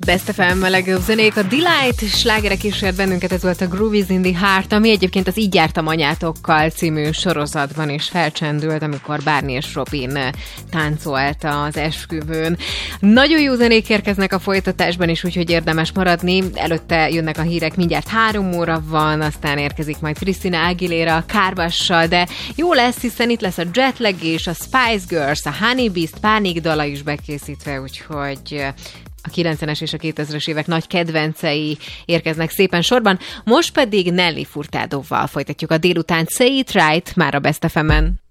Best FM a legjobb zenék, a Delight slágerek kísért bennünket, ez volt a Groovies in the Heart, ami egyébként az Így jártam anyátokkal című sorozatban is felcsendült, amikor Barney és Robin táncolt az esküvőn. Nagyon jó zenék érkeznek a folytatásban is, úgyhogy érdemes maradni. Előtte jönnek a hírek, mindjárt 3 óra van, aztán érkezik majd Christina Aguilera a Kárvassal, de jó lesz, hiszen itt lesz a Jetlag és a Spice Girls, a Honey Beast pánik dala is bekészítve, úgyhogy a 90-es és a 2000-es évek nagy kedvencei érkeznek szépen sorban. Most pedig Nelly Furtadóval folytatjuk a délután. Say It Right, már a Best FM-en.